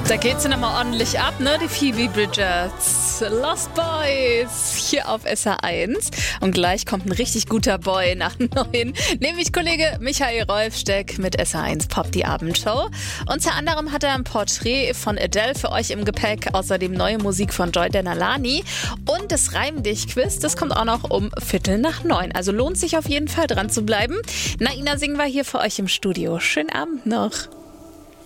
Da geht's nochmal ordentlich ab, ne? Die Phoebe Bridgers. Lost Boys hier auf SR1. Und gleich kommt ein richtig guter Boy nach 9, nämlich Kollege Michael Rolfsteck mit SR1 Pop, die Abendshow. Unter anderem hat er ein Porträt von Adele für euch im Gepäck, außerdem neue Musik von Joy Denalani und das Reim-Dich-Quiz, das kommt auch noch um 8:45. Also lohnt sich auf jeden Fall dran zu bleiben. Naina singen wir hier für euch im Studio. Schönen Abend noch.